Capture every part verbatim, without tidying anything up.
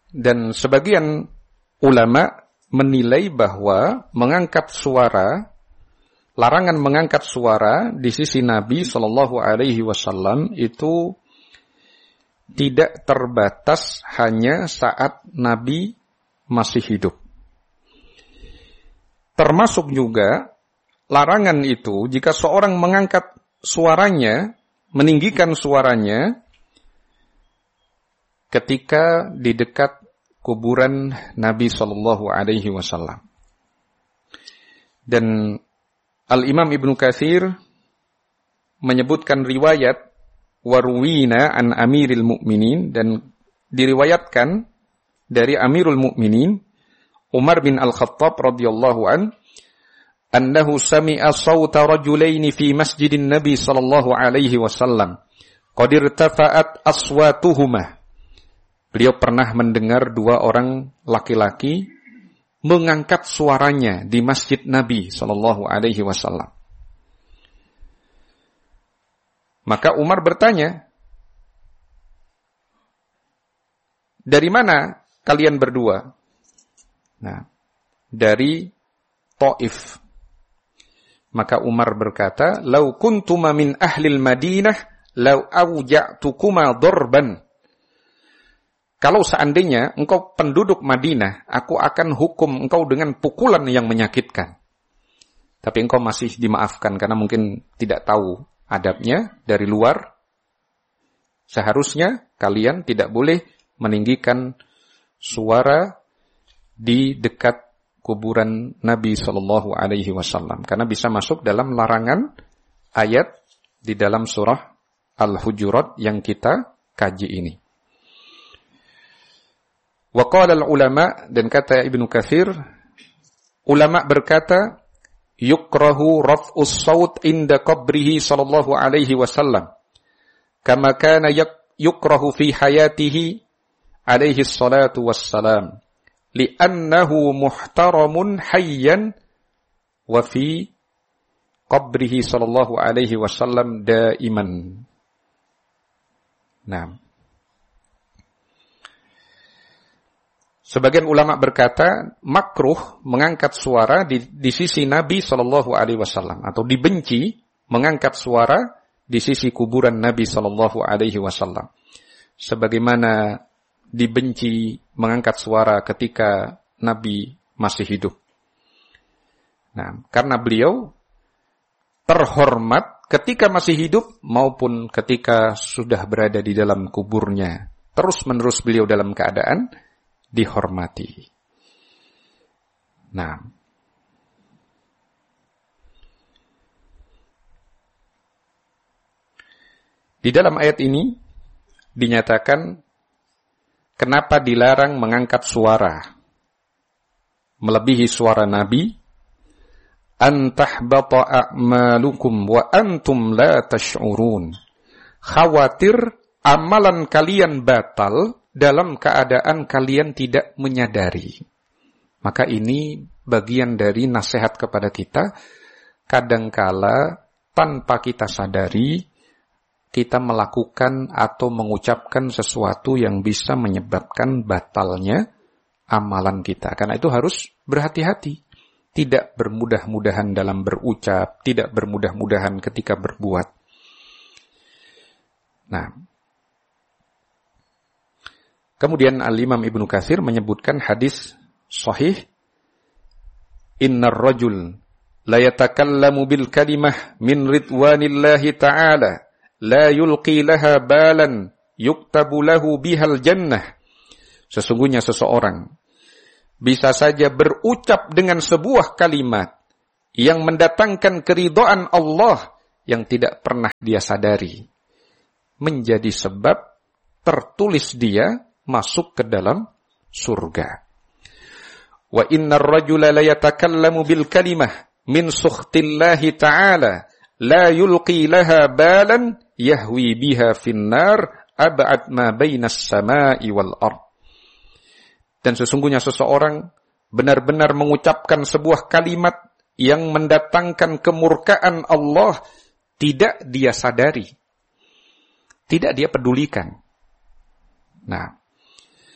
Dan sebagian ulama menilai bahwa mengangkat suara, larangan mengangkat suara di sisi Nabi Shallallahu Alaihi Wasallam itu tidak terbatas hanya saat Nabi masih hidup. Termasuk juga larangan itu jika seorang mengangkat suaranya, meninggikan suaranya ketika di dekat kuburan Nabi Sallallahu Alaihi Wasallam. Dan Al-Imam Ibnu Katsir menyebutkan riwayat waruwina an Amiril Mukminin, dan diriwayatkan dari Amirul Mukminin Umar bin Al-Khattab radhiyallahu an annahu sami'a sawta rajulaini fi masjidin Nabi sallallahu alaihi wasallam qad irtafa'at aswatuhuma. Beliau pernah mendengar dua orang laki-laki mengangkat suaranya di masjid Nabi sallallahu alaihi wasallam. Maka Umar bertanya, "Dari mana kalian berdua?" Nah, dari Taif. Maka Umar berkata, "Lau kuntuma min ahlil Madinah, lau awja'tukuma darban." Kalau seandainya engkau penduduk Madinah, aku akan hukum engkau dengan pukulan yang menyakitkan. Tapi engkau masih dimaafkan karena mungkin tidak tahu adabnya dari luar. Seharusnya kalian tidak boleh meninggikan suara di dekat kuburan Nabi Sallallahu Alaihi Wasallam karena bisa masuk dalam larangan ayat di dalam surah Al-Hujurat yang kita kaji ini. Wa qala al-ulama, dan kata Ibnu Katsir, ulama berkata, yukrahu raf'us saut inda qabrihi sallallahu alaihi wasallam kama kana yukrahu fi hayatihi alaihi salatu wassalam li'annahu muhtaramun hayyan wa fi qabrihi sallallahu alaihi wasallam daiman. Nah, sebagian ulama berkata makruh mengangkat suara di, di sisi Nabi Sallallahu Alaihi Wasallam, atau dibenci mengangkat suara di sisi kuburan Nabi Sallallahu Alaihi Wasallam, sebagaimana dibenci mengangkat suara ketika Nabi masih hidup. Nah, karena beliau terhormat ketika masih hidup maupun ketika sudah berada di dalam kuburnya. Terus-menerus beliau dalam keadaan dihormati. Nah, di dalam ayat ini dinyatakan kenapa dilarang mengangkat suara melebihi suara Nabi, antahbata a'malukum wa antum la tash'urun. Khawatir amalan kalian batal dalam keadaan kalian tidak menyadari. Maka ini bagian dari nasihat kepada kita. Kadangkala tanpa kita sadari, kita melakukan atau mengucapkan sesuatu yang bisa menyebabkan batalnya amalan kita. Karena itu harus berhati-hati. Tidak bermudah-mudahan dalam berucap, tidak bermudah-mudahan ketika berbuat. Nah, kemudian Al-Imam Ibnu Katsir menyebutkan hadis sahih, innar rajul la yatakallamu bil kalimah min ridwanillahi ta'ala la yulqi laha balan yuktabu lahu bihal jannah. Sesungguhnya seseorang bisa saja berucap dengan sebuah kalimat yang mendatangkan keridhaan Allah yang tidak pernah dia sadari, menjadi sebab tertulis dia masuk ke dalam surga. Wa innar rajula la yatakallamu bil kalimah min sukhtillahi ta'ala la yulqi laha balan yahwi biha finnar ab'ad ma bainas samai wal ard. Dan sesungguhnya seseorang benar-benar mengucapkan sebuah kalimat yang mendatangkan kemurkaan Allah, tidak dia sadari, tidak dia pedulikan. Nah,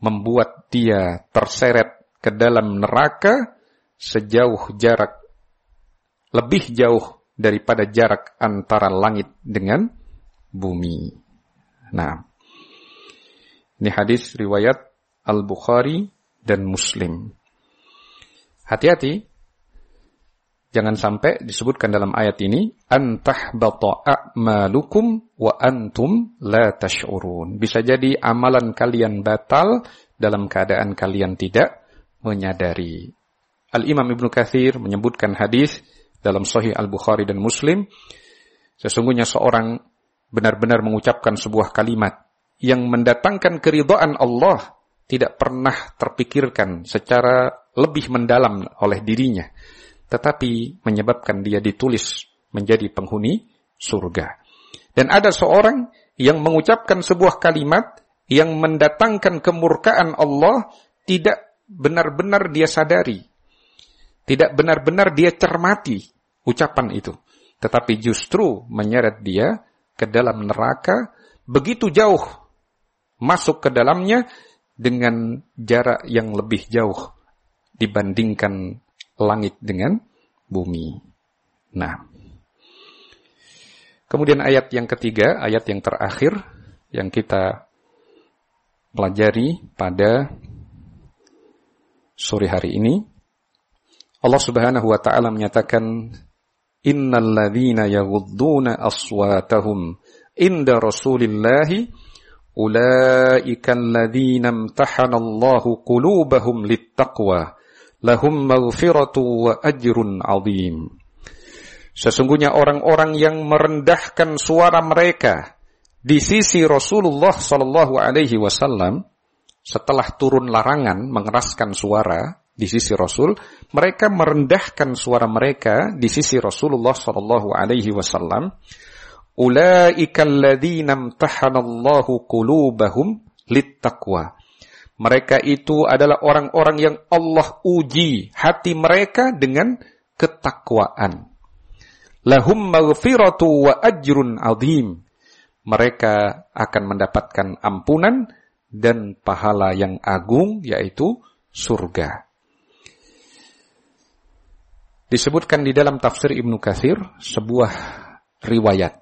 membuat dia terseret ke dalam neraka sejauh jarak, lebih jauh daripada jarak antara langit dengan bumi. Nah, ini hadis riwayat Al-Bukhari dan Muslim. Hati-hati, jangan sampai disebutkan dalam ayat ini, antahbata a'malukum wa antum la tash'urun. Bisa jadi amalan kalian batal dalam keadaan kalian tidak menyadari. Al-Imam Ibnu Katsir menyebutkan hadis dalam Sahih Al-Bukhari dan Muslim, sesungguhnya seorang benar-benar mengucapkan sebuah kalimat yang mendatangkan keridhaan Allah tidak pernah terpikirkan secara lebih mendalam oleh dirinya, tetapi menyebabkan dia ditulis menjadi penghuni surga. Dan ada seorang yang mengucapkan sebuah kalimat yang mendatangkan kemurkaan Allah tidak benar-benar dia sadari, tidak benar-benar dia cermati ucapan itu, tetapi justru menyeret dia ke dalam neraka begitu jauh, masuk ke dalamnya dengan jarak yang lebih jauh dibandingkan langit dengan bumi. Nah, kemudian ayat yang ketiga, ayat yang terakhir yang kita pelajari pada sore hari ini, Allah Subhanahu wa taala menyatakan, innal ladzina yaghudduna aswatahum inda Rasulillahi ulaika alladzina imtahana Allahu qulubahum littaqwa lahum maghfiratu wa ajrun 'adzim. Sesungguhnya orang-orang yang merendahkan suara mereka di sisi Rasulullah sallallahu alaihi wasallam setelah turun larangan mengeraskan suara di sisi Rasul, mereka merendahkan suara mereka di sisi Rasulullah sallallahu alaihi wasallam. Ulaika alladzina imtahana Allahu qulubahum littaqwa. Mereka itu adalah orang-orang yang Allah uji hati mereka dengan ketakwaan. Lahum maghfiratu wa ajrun 'adzim. Mereka akan mendapatkan ampunan dan pahala yang agung, yaitu surga. Disebutkan di dalam tafsir Ibnu Katsir sebuah riwayat.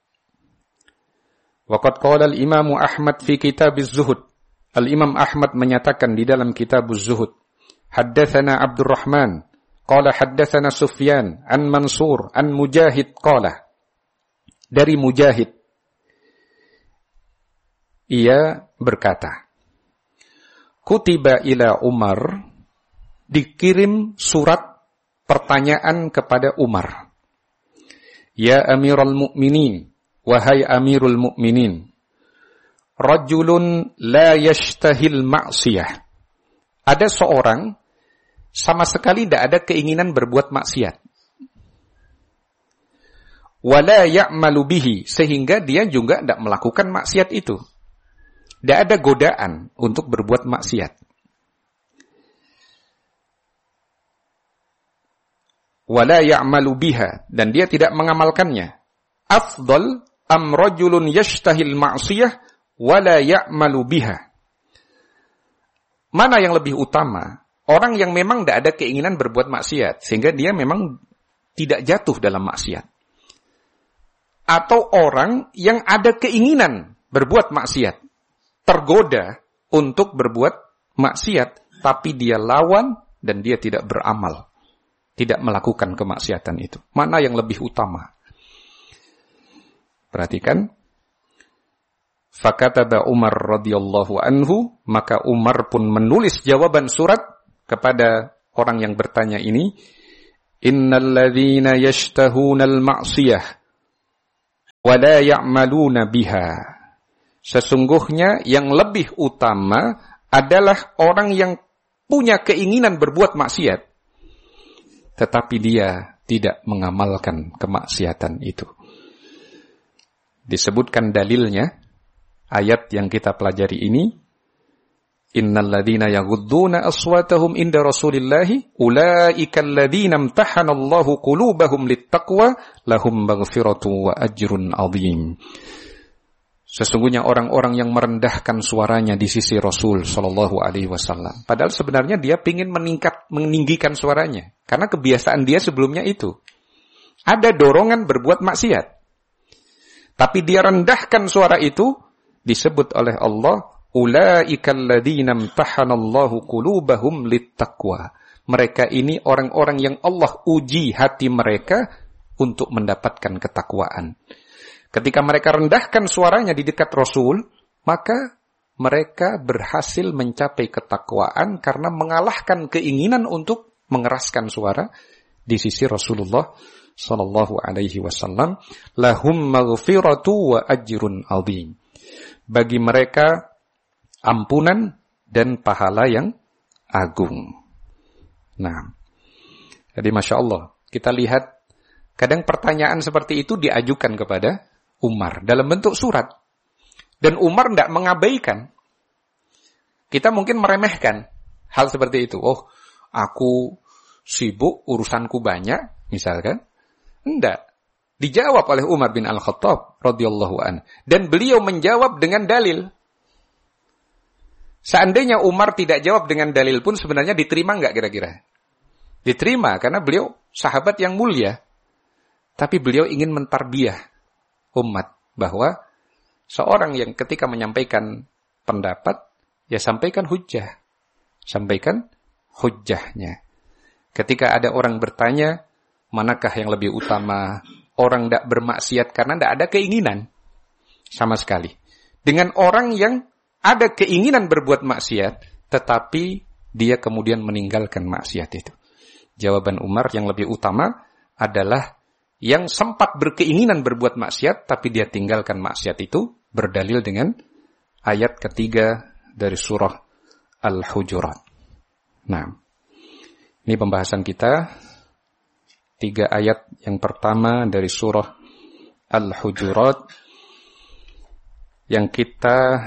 Waqad qala al-Imam Ahmad fi Kitab az-Zuhud. Al-Imam Ahmad menyatakan di dalam Kitab az-Zuhud, haddatsana Abdurrahman qala haddatsana Sufyan an Mansur an Mujahid qala. Dari Mujahid, ia berkata, kutiba ila Umar, dikirim surat pertanyaan kepada Umar. Ya Amirul Mukminin, wahai Amirul Mukminin, rajulun la yashtahil ma'siyah. Ada seorang sama sekali tidak ada keinginan berbuat maksiat. Wala ya'malu bihi, sehingga dia juga tidak melakukan maksiat itu. Tidak ada godaan untuk berbuat maksiat. Wala ya'malu biha, dan dia tidak mengamalkannya. Afdal am rajulun yashtahil ma'siyah wala ya'malu biha. Mana yang lebih utama? Orang yang memang tidak ada keinginan berbuat maksiat, sehingga dia memang tidak jatuh dalam maksiat. Atau orang yang ada keinginan berbuat maksiat, tergoda untuk berbuat maksiat, tapi dia lawan dan dia tidak beramal, tidak melakukan kemaksiatan itu. Mana yang lebih utama? Perhatikan. Fakataba Umar radhiyallahu anhu, maka Umar pun menulis jawaban surat kepada orang yang bertanya ini. Innal ladzina yashtahunal ma'siyah wa la ya'maluna biha. Sesungguhnya yang lebih utama adalah orang yang punya keinginan berbuat maksiat, tetapi dia tidak mengamalkan kemaksiatan itu. Disebutkan dalilnya, ayat yang kita pelajari ini, innal ladzina yaghudduna aswatahum inda Rasulillahi ulaika alladzina imtahana Allahu qulubahum littaqwa lahum maghfiratu wa ajrun 'adzim. Sesungguhnya orang-orang yang merendahkan suaranya di sisi Rasul Shallallahu Alaihi Wasallam. Padahal sebenarnya dia ingin meningkat, meninggikan suaranya. Karena kebiasaan dia sebelumnya itu. Ada dorongan berbuat maksiat. Tapi dia rendahkan suara itu, disebut oleh Allah, Ulaika alladzina imtahanallahu qulubahum littaqwa. Mereka ini orang-orang yang Allah uji hati mereka untuk mendapatkan ketakwaan. Ketika mereka rendahkan suaranya di dekat Rasul, maka mereka berhasil mencapai ketakwaan karena mengalahkan keinginan untuk mengeraskan suara di sisi Rasulullah sallallahu alaihi wasallam. Lahum maghfiratu wa ajrun azim. Bagi mereka ampunan dan pahala yang agung. Nah, jadi Masya Allah, kita lihat kadang pertanyaan seperti itu diajukan kepada Umar dalam bentuk surat. Dan Umar tidak mengabaikan. Kita mungkin meremehkan hal seperti itu. Oh, aku sibuk, urusanku banyak, misalkan. Tidak. Dijawab oleh Umar bin Al-Khattab radhiyallahu anhu. Dan beliau menjawab dengan dalil. Seandainya Umar tidak jawab dengan dalil pun sebenarnya diterima enggak kira-kira? Diterima karena beliau sahabat yang mulia. Tapi beliau ingin mentarbiyah umat bahwa seorang yang ketika menyampaikan pendapat, ya sampaikan hujjah. Sampaikan hujjahnya. Ketika ada orang bertanya, manakah yang lebih utama? Orang tidak bermaksiat karena tidak ada keinginan sama sekali. Dengan orang yang ada keinginan berbuat maksiat, tetapi dia kemudian meninggalkan maksiat itu. Jawaban Umar yang lebih utama adalah yang sempat berkeinginan berbuat maksiat, tapi dia tinggalkan maksiat itu, berdalil dengan ayat ketiga dari surah Al-Hujurat. Nah, ini pembahasan kita. Tiga ayat yang pertama dari surah Al-Hujurat yang kita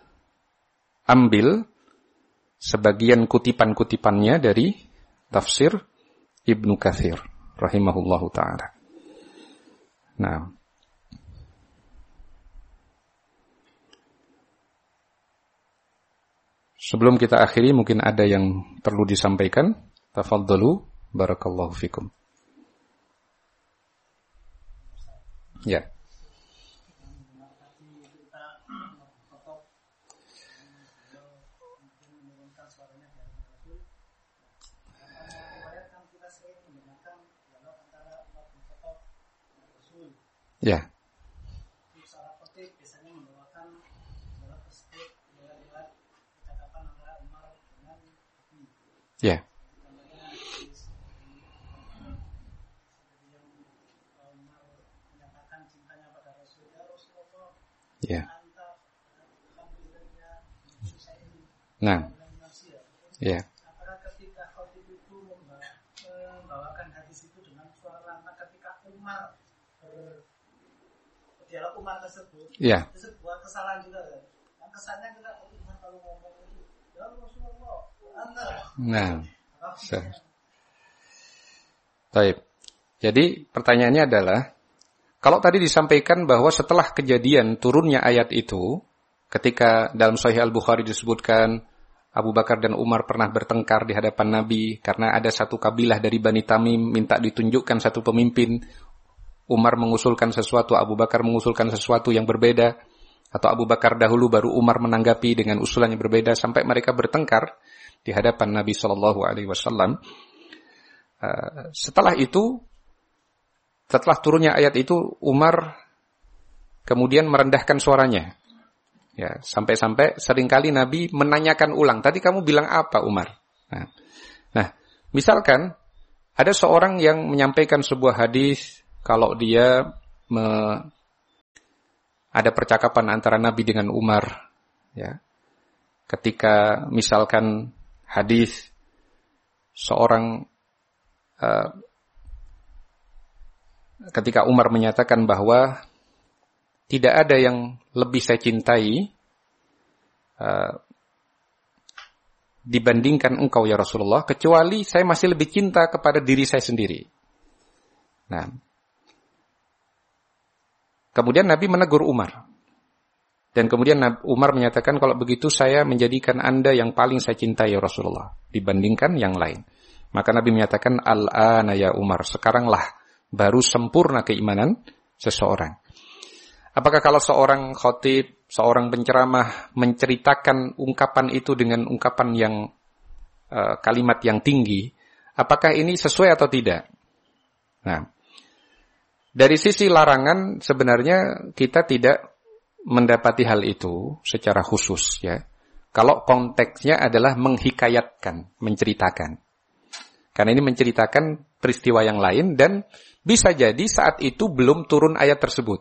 ambil sebagian kutipan-kutipannya dari tafsir Ibnu Katsir rahimahullahu ta'ala. Nah, sebelum kita akhiri mungkin ada yang perlu disampaikan. Tafadhalu, barakallahu fikum. Ya. Ya. Ya. Ya. Nah. Ya. Apakah ketika khatib itu membawakan hadis itu dengan suara lantang ketika Umar berdialog Umar tersebut, ya. Itu sebuah kesalahan juga kan? Yang kesannya kita Umar kalau ngomong itu, ya Rasulullah, Anda. Nah. Baik. Jadi pertanyaannya adalah, kalau tadi disampaikan bahwa setelah kejadian turunnya ayat itu, ketika dalam Sahih Al-Bukhari disebutkan Abu Bakar dan Umar pernah bertengkar di hadapan Nabi karena ada satu kabilah dari Bani Tamim minta ditunjukkan satu pemimpin. Umar mengusulkan sesuatu, Abu Bakar mengusulkan sesuatu yang berbeda, atau Abu Bakar dahulu baru Umar menanggapi dengan usulan yang berbeda sampai mereka bertengkar di hadapan Nabi Shallallahu Alaihi Wasallam. Setelah itu, setelah turunnya ayat itu, Umar kemudian merendahkan suaranya. Ya, sampai-sampai seringkali Nabi menanyakan ulang, tadi kamu bilang apa Umar? Nah, nah, misalkan ada seorang yang menyampaikan sebuah hadis, kalau dia me, ada percakapan antara Nabi dengan Umar, ya, ketika misalkan hadis seorang uh, ketika Umar menyatakan bahwa tidak ada yang lebih saya cintai uh, dibandingkan engkau ya Rasulullah, kecuali saya masih lebih cinta kepada diri saya sendiri. Nah, kemudian Nabi menegur Umar. Dan kemudian Umar menyatakan, kalau begitu saya menjadikan Anda yang paling saya cintai ya Rasulullah, dibandingkan yang lain. Maka Nabi menyatakan, Al-ana ya Umar, sekaranglah baru sempurna keimanan seseorang. Apakah kalau seorang khatib, seorang penceramah menceritakan ungkapan itu dengan ungkapan yang uh, kalimat yang tinggi, apakah ini sesuai atau tidak? Nah, dari sisi larangan sebenarnya kita tidak mendapati hal itu secara khusus ya. Kalau konteksnya adalah menghikayatkan, menceritakan. Karena ini menceritakan peristiwa yang lain dan bisa jadi saat itu belum turun ayat tersebut.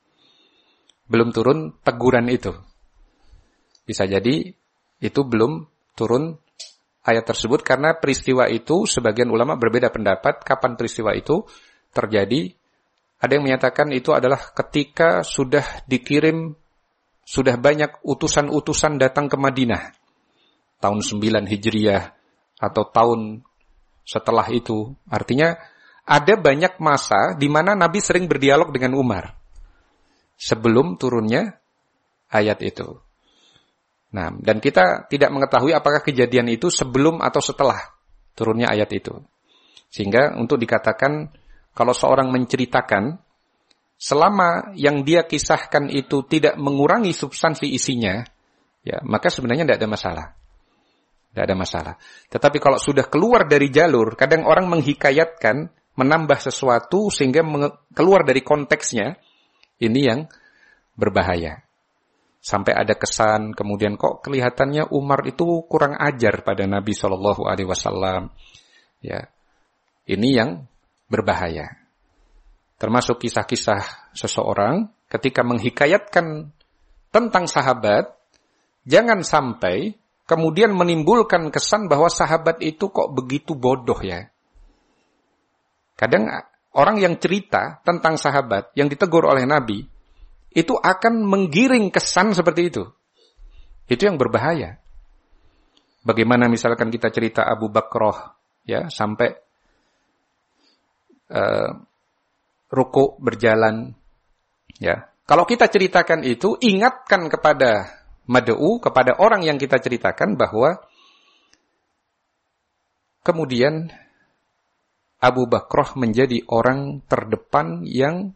Belum turun teguran itu. Bisa jadi itu belum turun ayat tersebut karena peristiwa itu sebagian ulama berbeda pendapat kapan peristiwa itu terjadi. Ada yang menyatakan itu adalah ketika sudah dikirim, sudah banyak utusan-utusan datang ke Madinah. Tahun sembilan Hijriah atau tahun setelah itu. Artinya ada banyak masa di mana Nabi sering berdialog dengan Umar. Sebelum turunnya ayat itu. Nah, dan kita tidak mengetahui apakah kejadian itu sebelum atau setelah turunnya ayat itu. Sehingga untuk dikatakan kalau seorang menceritakan, selama yang dia kisahkan itu tidak mengurangi substansi isinya, ya maka sebenarnya tidak ada masalah. Tidak ada masalah. Tetapi kalau sudah keluar dari jalur, kadang orang menghikayatkan, menambah sesuatu sehingga keluar dari konteksnya, ini yang berbahaya. Sampai ada kesan, kemudian kok kelihatannya Umar itu kurang ajar pada Nabi shallallahu alaihi wasallam. Ya, ini yang berbahaya. Termasuk kisah-kisah seseorang ketika menghikayatkan tentang sahabat, jangan sampai kemudian menimbulkan kesan bahwa sahabat itu kok begitu bodoh ya. Kadang orang yang cerita tentang sahabat yang ditegur oleh Nabi, itu akan menggiring kesan seperti itu. Itu yang berbahaya. Bagaimana misalkan kita cerita Abu Bakrah, ya, sampai uh, ruku berjalan, ya. Kalau kita ceritakan itu, ingatkan kepada mad'u, kepada orang yang kita ceritakan bahwa kemudian Abu Bakrah menjadi orang terdepan yang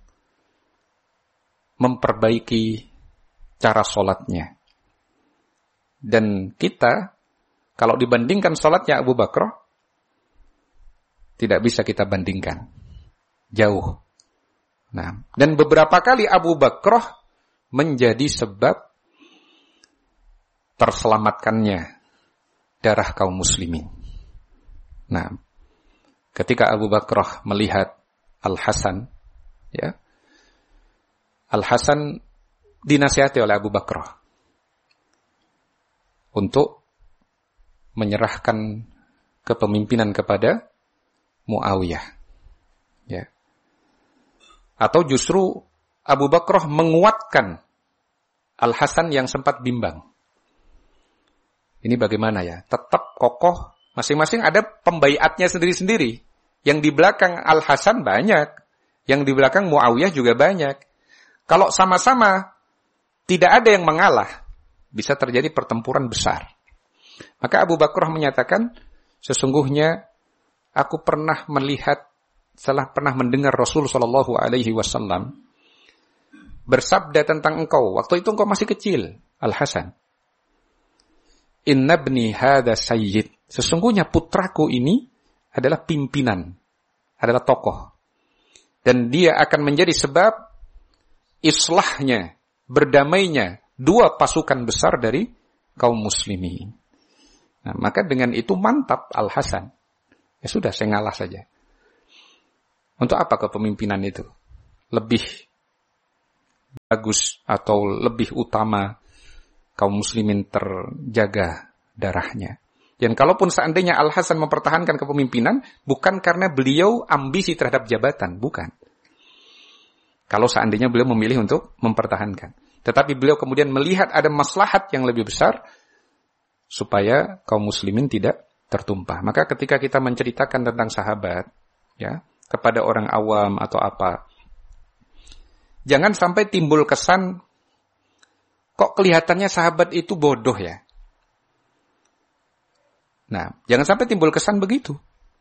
memperbaiki cara sholatnya. Dan kita, kalau dibandingkan sholatnya Abu Bakrah, tidak bisa kita bandingkan. Jauh. Nah, dan beberapa kali Abu Bakrah menjadi sebab terselamatkannya darah kaum muslimin. Nah, ketika Abu Bakrah melihat Al-Hasan, ya, Al-Hasan dinasihati oleh Abu Bakrah untuk menyerahkan kepemimpinan kepada Muawiyah. Ya. Atau justru Abu Bakrah menguatkan Al-Hasan yang sempat bimbang. Ini bagaimana ya? Tetap kokoh, masing-masing ada pembaiatnya sendiri-sendiri. Yang di belakang Al-Hasan banyak, yang di belakang Muawiyah juga banyak. Kalau sama-sama tidak ada yang mengalah, bisa terjadi pertempuran besar. Maka Abu Bakrah menyatakan, sesungguhnya aku pernah melihat, setelah pernah mendengar Rasul Shallallahu Alaihi Wasallam bersabda tentang engkau. Waktu itu engkau masih kecil, Al-Hasan. Inna bni hadha sayyid. Sesungguhnya putraku ini adalah pimpinan, adalah tokoh. Dan dia akan menjadi sebab islahnya, berdamainya dua pasukan besar dari kaum muslimin. Nah, maka dengan itu mantap Al-Hasan. Ya sudah, saya ngalah saja. Untuk apa kepemimpinan itu? Lebih bagus atau lebih utama kaum muslimin terjaga darahnya. Dan kalaupun seandainya Al-Hasan mempertahankan kepemimpinan, bukan karena beliau ambisi terhadap jabatan, bukan. Kalau seandainya beliau memilih untuk mempertahankan. Tetapi beliau kemudian melihat ada maslahat yang lebih besar supaya kaum muslimin tidak tertumpah. Maka ketika kita menceritakan tentang sahabat, ya, kepada orang awam atau apa, jangan sampai timbul kesan kok kelihatannya sahabat itu bodoh ya? Nah, jangan sampai timbul kesan begitu.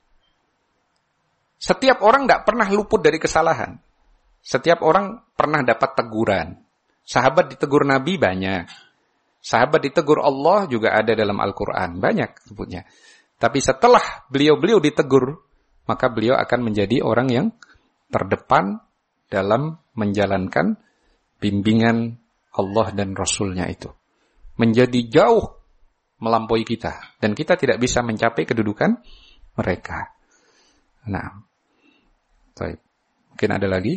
Setiap orang tidak pernah luput dari kesalahan. Setiap orang pernah dapat teguran. Sahabat ditegur Nabi banyak. Sahabat ditegur Allah juga ada dalam Al-Quran. Banyak sebutnya. Tapi setelah beliau-beliau ditegur, maka beliau akan menjadi orang yang terdepan dalam menjalankan bimbingan Allah dan Rasulnya itu. Menjadi jauh melampaui kita. Dan kita tidak bisa mencapai kedudukan mereka. Nah, baik. Mungkin ada lagi?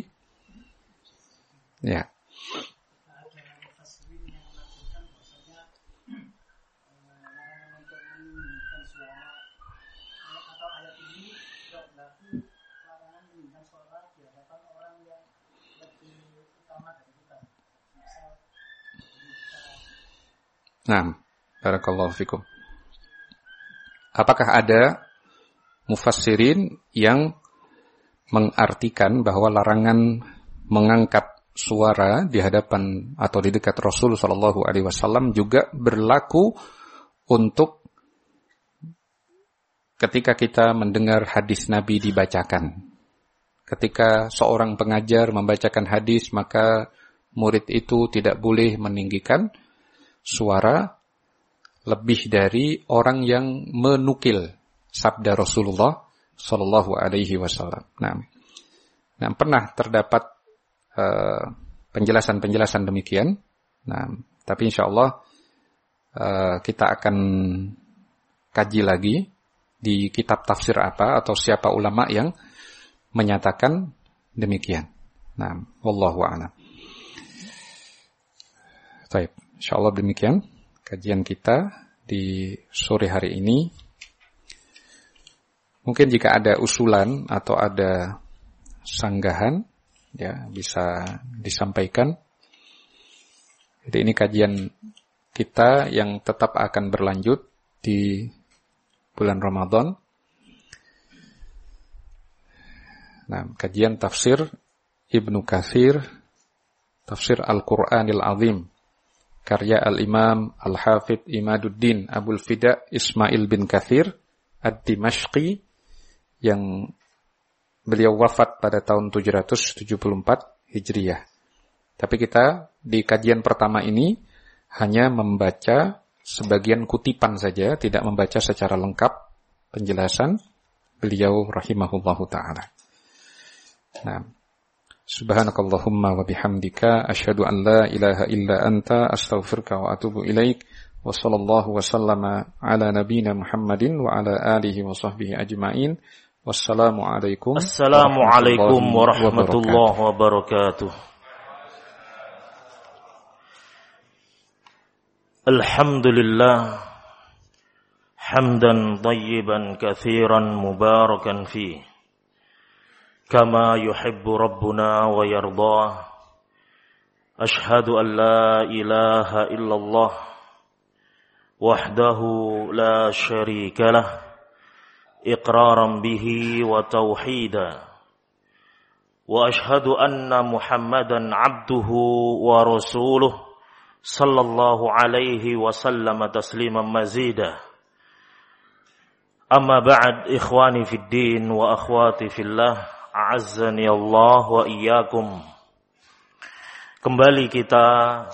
Ya. Nah, barakallahu fikum. Apakah ada mufassirin yang mengartikan bahwa larangan mengangkat suara di hadapan atau di dekat Rasul sallallahu alaihi wasallam juga berlaku untuk ketika kita mendengar hadis Nabi dibacakan. Ketika seorang pengajar membacakan hadis, maka murid itu tidak boleh meninggikan suara lebih dari orang yang menukil sabda Rasulullah sallallahu alaihi wasallam. Nah, nah pernah terdapat uh, penjelasan-penjelasan demikian. Nah, tapi insyaallah uh, kita akan kaji lagi di kitab tafsir apa atau siapa ulama yang menyatakan demikian. Nah, wallahu a'lam. Baik, insyaallah demikian kajian kita di sore hari ini. Mungkin jika ada usulan atau ada sanggahan, ya bisa disampaikan. Jadi ini kajian kita yang tetap akan berlanjut di bulan Ramadan. Nah, kajian tafsir Ibnu Katsir, tafsir Al-Qur'anil Azim, karya Al-Imam Al-Hafidh Imaduddin Abul Fida Ismail bin Katsir Ad-Dimashqi, yang beliau wafat pada tahun tujuh ratus tujuh puluh empat Hijriah. Tapi kita di kajian pertama ini hanya membaca sebagian kutipan saja, tidak membaca secara lengkap penjelasan beliau rahimahullahu ta'ala. Nah, subhanakallahumma wa bihamdika asyhadu an la ilaha illa anta astaghfiruka wa atubu ilaik. Wa sallallahu wa sallama ala nabiyyina Muhammadin wa ala alihi wa sahbihi ajma'in. Wassalamualaikum Assalamualaikum warahmatullahi wabarakatuh. Alhamdulillah hamdan tayyiban katsiran mubarakan fi kama yuhibbu rabbuna wa yardah. Ashhadu an la ilaha illallah wahdahu la syarika lah iqraran bihi wa tauhida, wa ashhadu anna Muhammadan abduhu wa rasuluh sallallahu alaihi wa sallam tasliman mazida. Amma ba'd, ikhwani fid din wa akhwati fillah, a'azzani Allah wa iyyakum. Kembali kita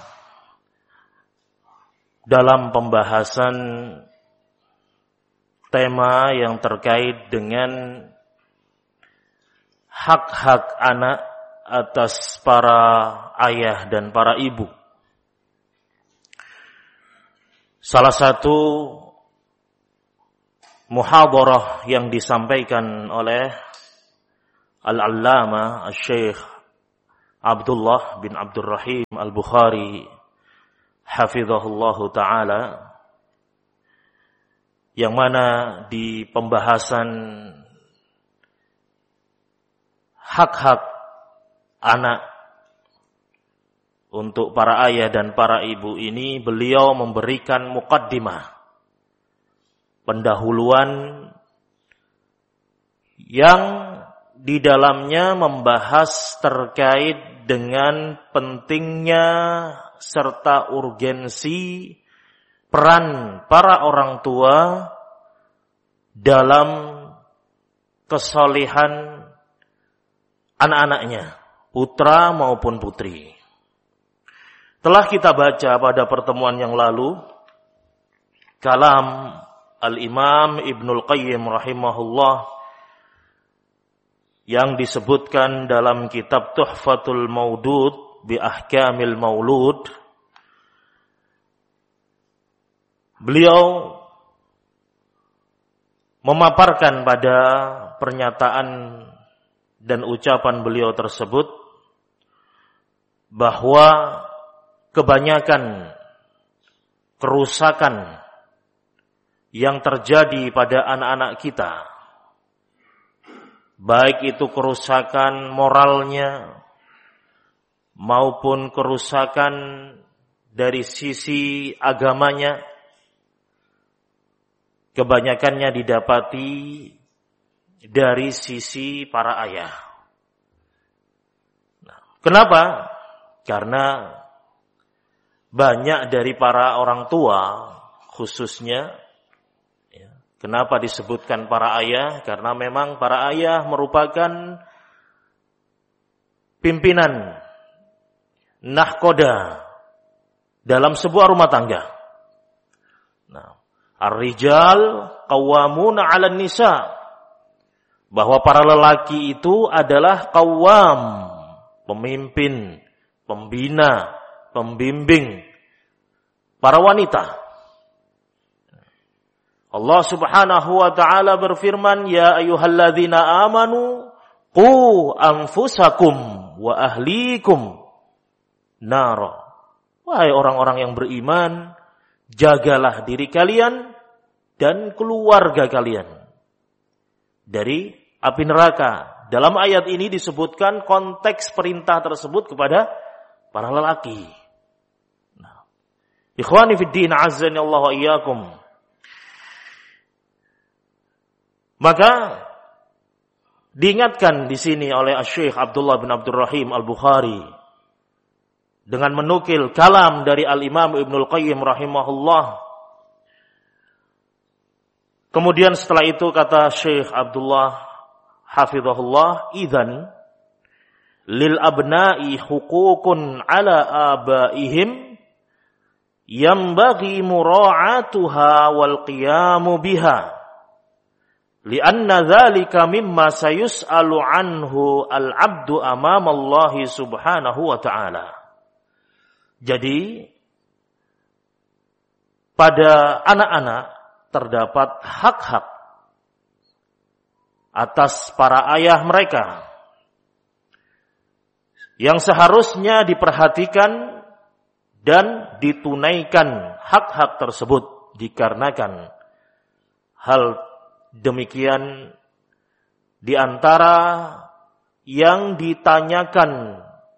dalam pembahasan tema yang terkait dengan hak-hak anak atas para ayah dan para ibu. Salah satu muhadharah yang disampaikan oleh Al-Allama Al-Syekh Abdullah bin Abdurrahim Al-Bukhari hafizahullahu ta'ala, yang mana di pembahasan hak-hak anak untuk para ayah dan para ibu ini, beliau memberikan muqaddimah, pendahuluan yang di dalamnya membahas terkait dengan pentingnya serta urgensi peran para orang tua dalam kesolehan anak-anaknya, putra maupun putri. Telah kita baca pada pertemuan yang lalu kalam Al-Imam Ibnul Qayyim rahimahullah yang disebutkan dalam kitab Tuhfatul Maudud bi Ahkamil Maulud. Beliau memaparkan pada pernyataan dan ucapan beliau tersebut bahwa kebanyakan kerusakan yang terjadi pada anak-anak kita, baik itu kerusakan moralnya maupun kerusakan dari sisi agamanya, kebanyakannya didapati dari sisi para ayah. Nah, kenapa? Karena banyak dari para orang tua khususnya, ya, kenapa disebutkan para ayah? Karena memang para ayah merupakan pimpinan nahkoda dalam sebuah rumah tangga. Nah, ar-rijal qawwamuna 'alan nisa, bahwa para lelaki itu adalah qawwam, pemimpin, pembina, pembimbing para wanita. Allah Subhanahu wa taala berfirman, ya ayyuhalladzina amanu qu anfusakum wa ahlikum nara. Wahai orang-orang yang beriman, jagalah diri kalian dan keluarga kalian dari api neraka. Dalam ayat ini disebutkan konteks perintah tersebut kepada para lelaki. Nah, ikhwani fid din, azzani Allah wa iyyakum. Maka diingatkan di sini oleh Syekh Abdullah bin Abdul Rahim Al-Bukhari dengan menukil kalam dari Al-Imam Ibnul Qayyim rahimahullah. Kemudian setelah itu kata Syekh Abdullah hafizahullah, idzan lil abna'i huququn ala abaihim yambaghi mura'atuha wal qiyamu biha lianna dzalika mimma sayus'alu anhu al-'abdu amama Allah subhanahu wa ta'ala. Jadi pada anak-anak terdapat hak-hak atas para ayah mereka yang seharusnya diperhatikan dan ditunaikan hak-hak tersebut, dikarenakan hal demikian di antara yang ditanyakan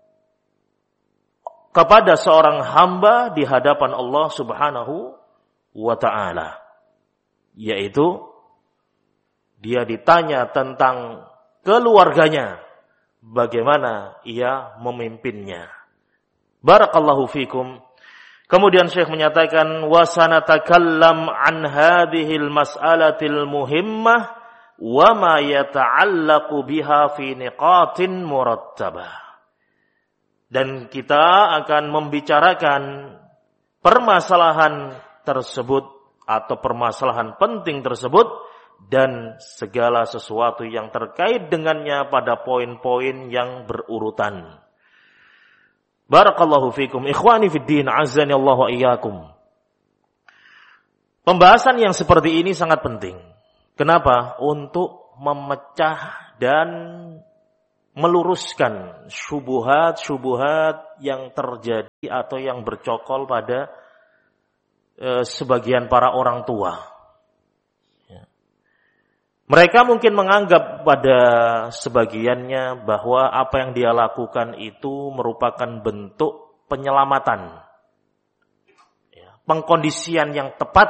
kepada seorang hamba di hadapan Allah Subhanahu wa ta'ala, yaitu dia ditanya tentang keluarganya, bagaimana ia memimpinnya. Barakallahu fikum. Kemudian Syekh menyatakan, wa sanatakallam an hadhil mas'alatil muhimmah wa ma yata'allaqu biha fi niqatin murattabah. Dan kita akan membicarakan permasalahan tersebut atau permasalahan penting tersebut dan segala sesuatu yang terkait dengannya pada poin-poin yang berurutan. Barakallahu fikum, ikhwani fid din, azani Allah wa iyyakum. Pembahasan yang seperti ini sangat penting. Kenapa? Untuk memecah dan meluruskan syubhat-syubhat yang terjadi atau yang bercokol pada e, sebagian para orang tua. Ya. Mereka mungkin menganggap pada sebagiannya bahwa apa yang dia lakukan itu merupakan bentuk penyelamatan, ya, pengkondisian yang tepat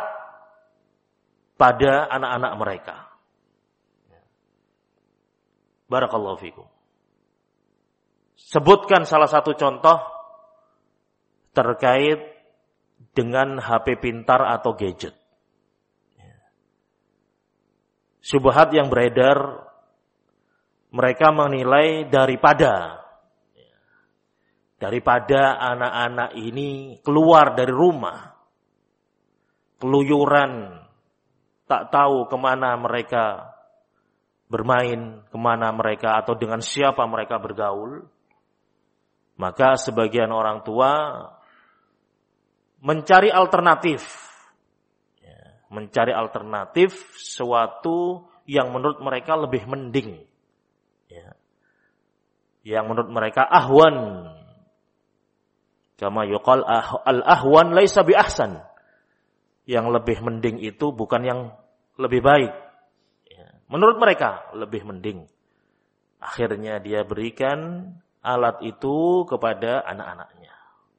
pada anak-anak mereka. Ya. Barakallahu fikum. Sebutkan salah satu contoh terkait dengan H P pintar atau gadget. Syubhat yang beredar, mereka menilai daripada daripada anak-anak ini keluar dari rumah, keluyuran, tak tahu kemana mereka bermain, kemana mereka atau dengan siapa mereka bergaul, maka sebagian orang tua mencari alternatif. Mencari alternatif sesuatu yang menurut mereka lebih mending. Ya. Yang menurut mereka ahwan. Kama yuqal al-ahwan laisa bi ahsan. Yang lebih mending itu bukan yang lebih baik. Ya. Menurut mereka lebih mending. Akhirnya dia berikan alat itu kepada anak-anaknya.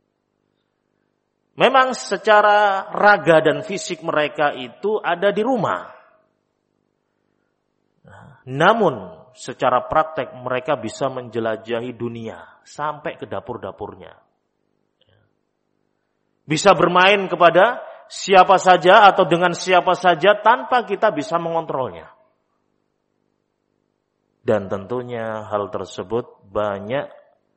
Memang secara raga dan fisik mereka itu ada di rumah. Namun secara praktek mereka bisa menjelajahi dunia sampai ke dapur-dapurnya. Bisa bermain kepada siapa saja atau dengan siapa saja tanpa kita bisa mengontrolnya. Dan tentunya hal tersebut banyak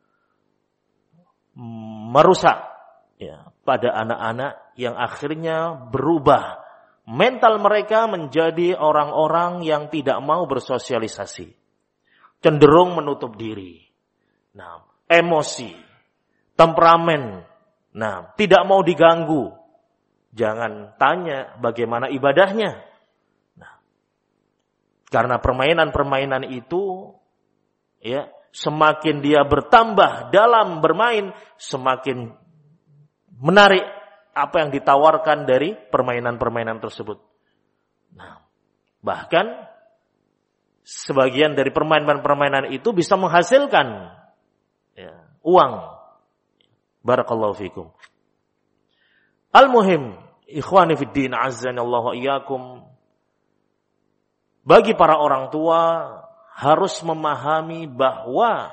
merusak ya, pada anak-anak yang akhirnya berubah mental mereka menjadi orang-orang yang tidak mau bersosialisasi, cenderung menutup diri, nah, emosi, temperamen, nah, tidak mau diganggu. Jangan tanya bagaimana ibadahnya. Nah, karena permainan-permainan itu, ya, semakin dia bertambah dalam bermain, semakin menarik apa yang ditawarkan dari permainan-permainan tersebut. Nah, bahkan sebagian dari permainan-permainan itu bisa menghasilkan ya, uang. Barakallahu fikum. Al-muhim, ikhwani fid din, azzanallahu wa iyyakum. Bagi para orang tua harus memahami bahwa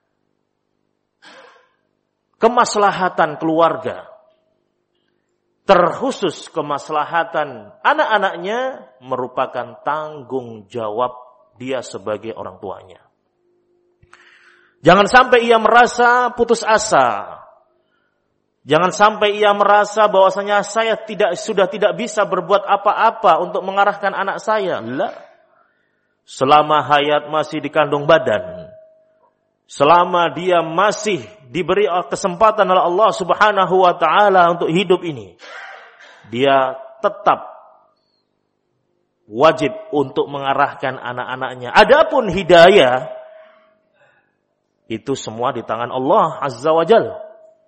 kemaslahatan keluarga, terkhusus kemaslahatan anak-anaknya, merupakan tanggung jawab dia sebagai orang tuanya. Jangan sampai ia merasa putus asa. Jangan sampai ia merasa bahwasanya saya tidak sudah tidak bisa berbuat apa-apa untuk mengarahkan anak saya. La. Selama hayat masih dikandung badan, selama dia masih diberi kesempatan oleh Allah Subhanahu wa taala untuk hidup ini, dia tetap wajib untuk mengarahkan anak-anaknya. Adapun hidayah itu semua di tangan Allah Azza wa Jalla.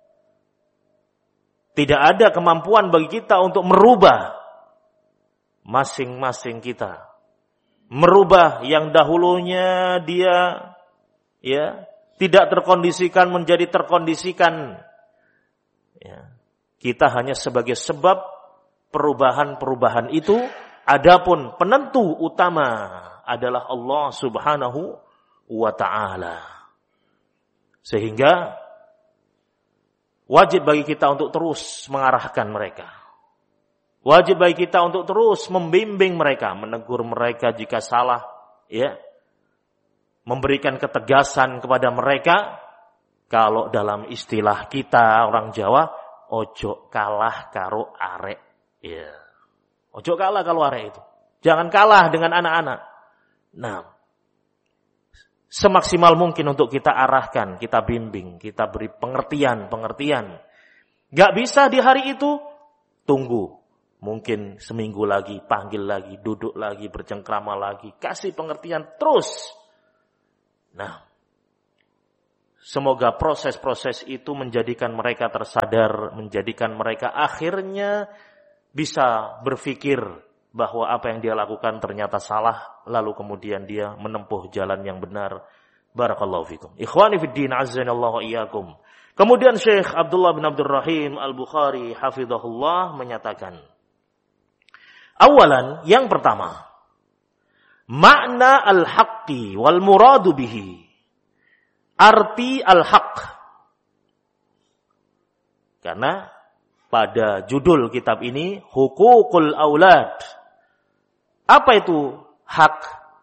Tidak ada kemampuan bagi kita untuk merubah masing-masing kita. Merubah yang dahulunya dia ya tidak terkondisikan menjadi terkondisikan. Ya. Kita hanya sebagai sebab perubahan-perubahan itu. Adapun penentu utama adalah Allah Subhanahu wa ta'ala. Sehingga wajib bagi kita untuk terus mengarahkan mereka. Wajib bagi kita untuk terus membimbing mereka, menegur mereka jika salah, ya. Memberikan ketegasan kepada mereka. Kalau dalam istilah kita orang Jawa, ojo kalah karo arek. Ya. Ojo kalah kalau arek itu. Jangan kalah dengan anak-anak. Nah, semaksimal mungkin untuk kita arahkan, kita bimbing, kita beri pengertian-pengertian. Gak bisa di hari itu, tunggu. Mungkin seminggu lagi, panggil lagi, duduk lagi, bercengkrama lagi. Kasih pengertian terus. Nah, semoga proses-proses itu menjadikan mereka tersadar, menjadikan mereka akhirnya bisa berpikir bahwa apa yang dia lakukan ternyata salah, lalu kemudian dia menempuh jalan yang benar. Barakallahu fikum. Ikhwani fid din, azzanallahu wa iyyakum. Kemudian Syekh Abdullah bin Abdul Rahim Al-Bukhari hafizahullah menyatakan, awalan, yang pertama, makna al-haqqi wal muradu bihi. Arti al-haq. Karena pada judul kitab ini Hukukul Aulad. Apa itu hak?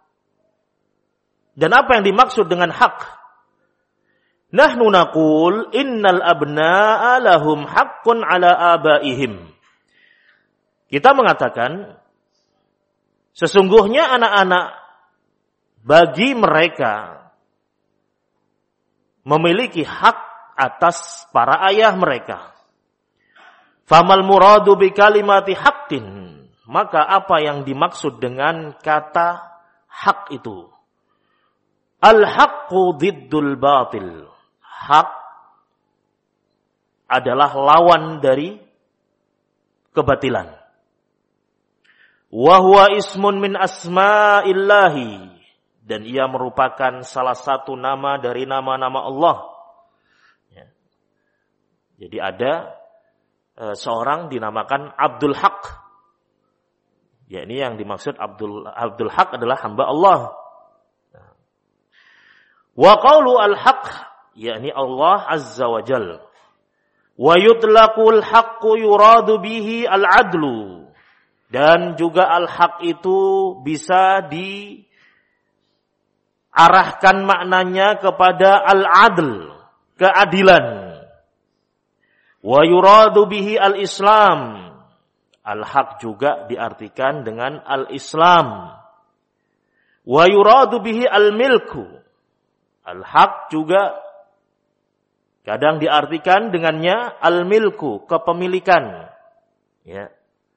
Dan apa yang dimaksud dengan hak? Nahnu naqul innal abna'a lahum haqqun ala abaihim. Kita mengatakan sesungguhnya anak-anak bagi mereka memiliki hak atas para ayah mereka. Famal muradu bi kalimati haqqin, maka apa yang dimaksud dengan kata hak itu? Al-haqqu diddul batil. Hak adalah lawan dari kebatilan. Wa huwa ismun min asma'illahi, dan ia merupakan salah satu nama dari nama-nama Allah. Ya. Jadi ada e, seorang dinamakan Abdul Haq. Ya, ini yang dimaksud Abdul Abdul Haq adalah hamba Allah. Wa qawlu al-haq, yakni Allah Azza wa Jal. Wa yutlaqul haqqu yuradu bihi al-adlu. Dan juga al-haq itu bisa diarahkan maknanya kepada al-adl, keadilan. Wa yuradu bihi al-islam. Al-haq juga diartikan dengan al-islam. Wa yuradu bihi al-milku. Al-haq juga kadang diartikan dengannya al-milku, kepemilikan. Ya.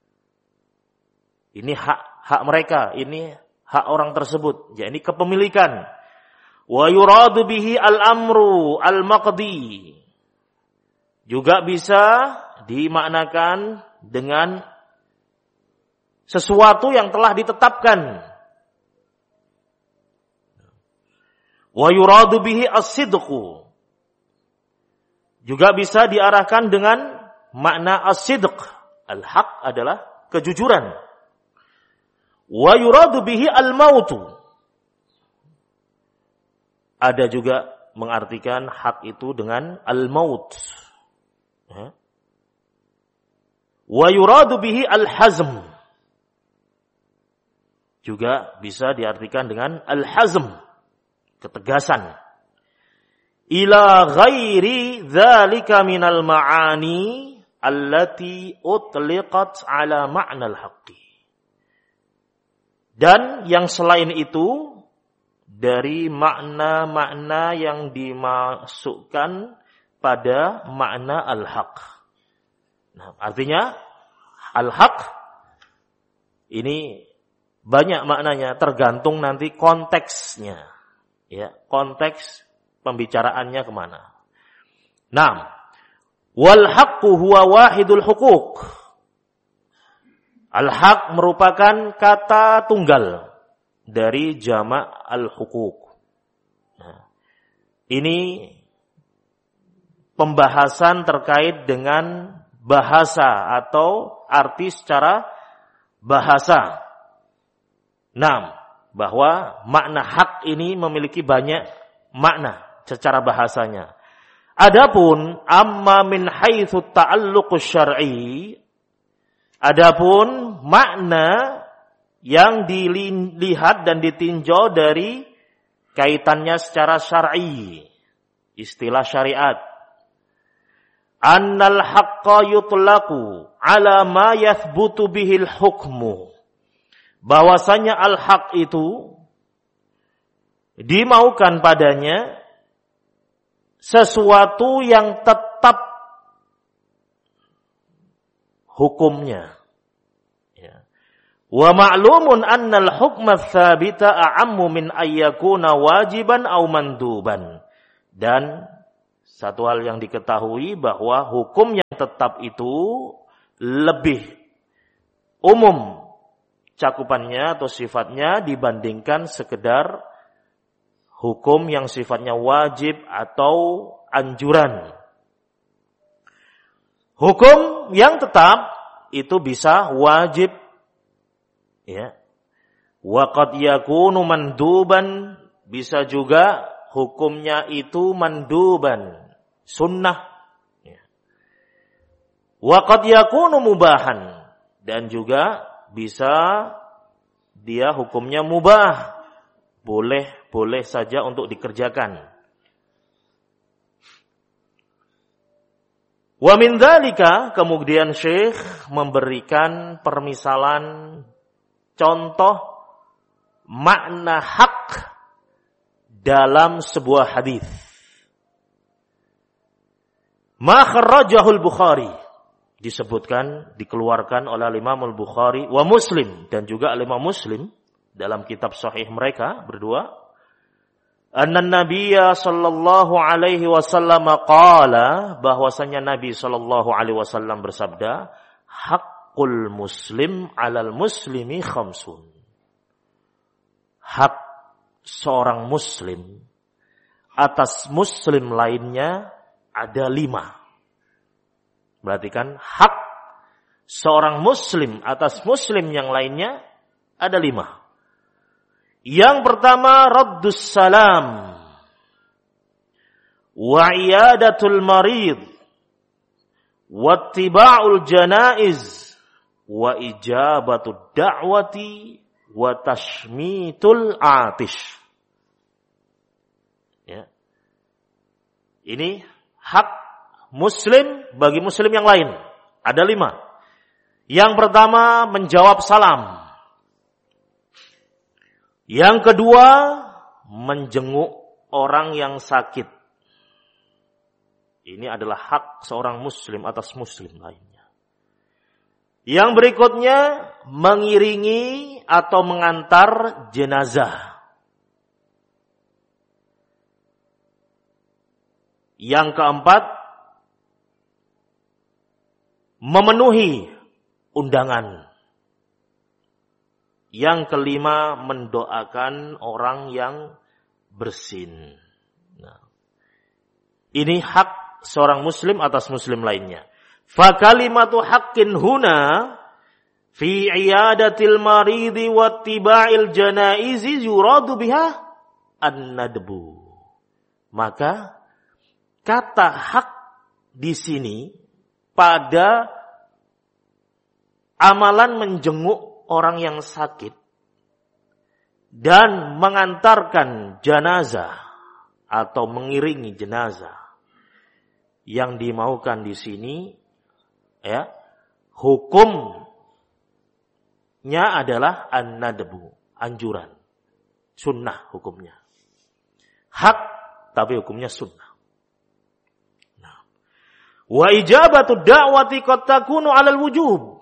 Ini hak hak mereka, ini hak orang tersebut. Ya, ini kepemilikan. Wa yuradu bihi al-amru al-maqdi. Juga bisa dimaknakan dengan sesuatu yang telah ditetapkan. Wa yuradu bihi as-sidqu. Juga bisa diarahkan dengan makna as-sidq. Al-haq adalah kejujuran. Wa yuradu bihi al-mautu. Ada juga mengartikan hak itu dengan al-maut. Wa yuradu bihi al-hazm. Juga bisa diartikan dengan al-hazm, ketegasan. Ila ghairi dzalika minal ma'ani allati utliqat ala ma'nal haqqi. Dan yang selain itu dari makna-makna yang dimasukkan pada makna al-haq. Nah, artinya al-haq ini banyak maknanya, tergantung nanti konteksnya. Ya, konteks pembicaraannya kemana. Nah, wal haqqu huwa wahidul huquq. Al-haq merupakan kata tunggal dari jamak al-huquq. Nah, ini pembahasan terkait dengan bahasa atau arti secara bahasa. Nah, bahwa makna hak ini memiliki banyak makna secara bahasanya. Adapun amma min haitsu ta'alluqus syar'i, adapun makna yang dilihat dan ditinjau dari kaitannya secara syar'i, istilah syariat. Annal haqqa yutlaqu ala ma yathbutu bihil hukmu. Bahwasanya al-haq itu dimaukan padanya sesuatu yang tetap hukumnya. Ya. Wa ma'lumun annal hukma tsabita a'ammu min ayyakuna wajiban aw manduban. Dan satu hal yang diketahui bahwa hukum yang tetap itu lebih umum cakupannya atau sifatnya dibandingkan sekedar hukum yang sifatnya wajib atau anjuran. Hukum yang tetap itu bisa wajib, ya. Wa qad yakunu manduban, bisa juga hukumnya itu manduban, sunnah. Ya. Wa qad yakunu mubahan, dan juga bisa dia hukumnya mubah, boleh boleh saja untuk dikerjakan. Wa min dzalika, kemudian Syekh memberikan permisalan contoh makna hak dalam sebuah hadis. Ma kharrajahul Bukhari, disebutkan, dikeluarkan oleh Imam Al-Bukhari wa Muslim, dan juga Imam Muslim dalam kitab sahih mereka berdua, anna nabiyya sallallahu alaihi wasallam qala, bahwasanya Nabi sallallahu alaihi wasallam bersabda, haqqul muslim 'alal muslimi khamsun. Hak seorang muslim atas muslim lainnya ada lima. Berarti kan hak seorang muslim atas muslim yang lainnya ada lima. Yang pertama, raddus salam wa iyadatul marid wa ittiba'ul janaiz wa ijabatud da'wati wa tashmitul atish. Ya. Ini hak muslim bagi muslim yang lain. Ada lima. Yang pertama, menjawab salam. Yang kedua, menjenguk orang yang sakit. Ini adalah hak seorang muslim atas muslim lainnya. Yang berikutnya, mengiringi atau mengantar jenazah. Yang keempat, memenuhi undangan. Yang kelima, mendoakan orang yang bersin. Nah, ini hak seorang muslim atas muslim lainnya. Fa kalimatu haqqin huna fi iyadatil maridi wa tiba'il janaizi yuradu biha an-nadbu. Maka kata hak di sini pada amalan menjenguk orang yang sakit dan mengantarkan jenazah atau mengiringi jenazah. Yang dimaukan di sini ya, hukumnya adalah an-nadbu, anjuran, sunnah hukumnya. Hak tapi hukumnya sunnah. Nah, wa ijabatu da'wati qad takunu 'alal wujub.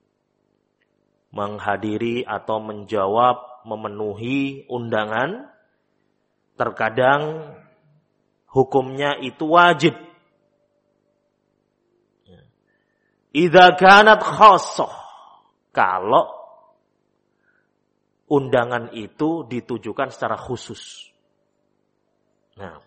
Menghadiri atau menjawab, memenuhi undangan, terkadang hukumnya itu wajib. Idza kanat khassah, kalau undangan itu ditujukan secara khusus. Nah,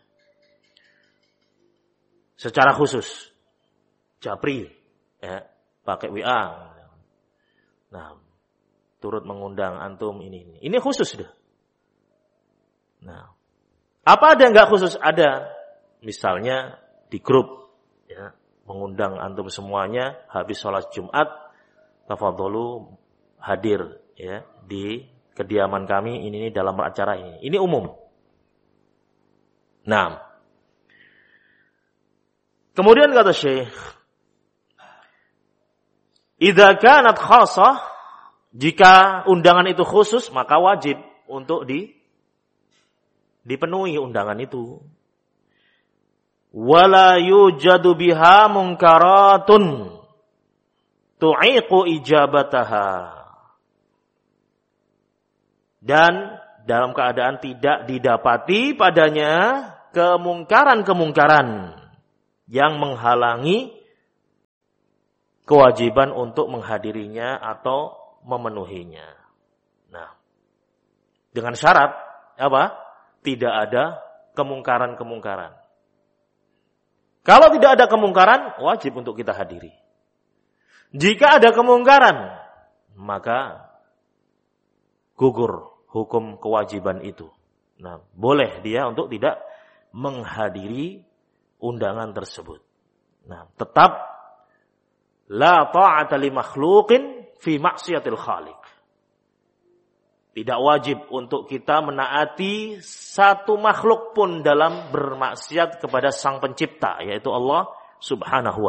secara khusus, japri, ya, pakai W A. Nah, turut mengundang antum ini ini. Ini khusus dah. Nah, apa ada enggak khusus? Ada. Misalnya di grup ya, mengundang antum semuanya habis sholat Jumat, tafadholu hadir ya di kediaman kami ini, ini dalam acara ini. Ini umum. Nah, kemudian kata Syekh, idza kanat khassah, jika undangan itu khusus, maka wajib untuk di, dipenuhi undangan itu. Wala yujadu biha munkaratun tu'iqu ijabataha. Dan dalam keadaan tidak didapati padanya kemungkaran-kemungkaran yang menghalangi kewajiban untuk menghadirinya atau memenuhinya. Nah, dengan syarat apa? Tidak ada kemungkaran-kemungkaran. Kalau tidak ada kemungkaran, wajib untuk kita hadiri. Jika ada kemungkaran, maka gugur hukum kewajiban itu. Nah, boleh dia untuk tidak menghadiri undangan tersebut. Nah, tetap La ta'ata li makhluqin fi maksiatil khaliq. Tidak wajib untuk kita menaati satu makhluk pun dalam bermaksiat kepada Sang Pencipta, yaitu Allah Subhanahu wa